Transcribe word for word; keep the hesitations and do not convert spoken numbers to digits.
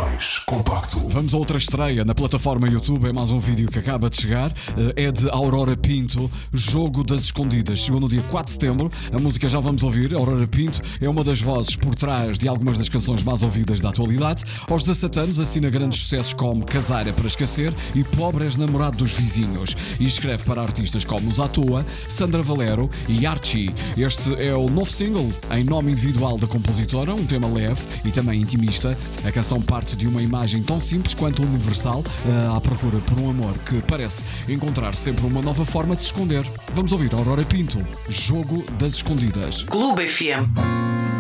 mais compacto. Vamos a outra estreia na plataforma YouTube. É mais um vídeo que acaba de chegar. É de Aurora Pinto, Jogo das Escondidas. Chegou no dia quatro de setembro. A música já vamos ouvir. Aurora Pinto é uma das vozes por trás de algumas das canções mais ouvidas da atualidade. Aos dezassete anos assina grandes sucessos como Casar é para Esquecer e Pobre és Namorado dos Vizinhos. E escreve para artistas como Os à Toa, Sandra Valero e Archie. Este é o novo single em nome individual da compositora, um tema leve e também intimista. A canção parte de uma imagem tão simples quanto universal, à procura por um amor que parece encontrar sempre uma nova forma de se esconder. Vamos ouvir Aurora Pinto, Jogo das Escondidas. Clube F M.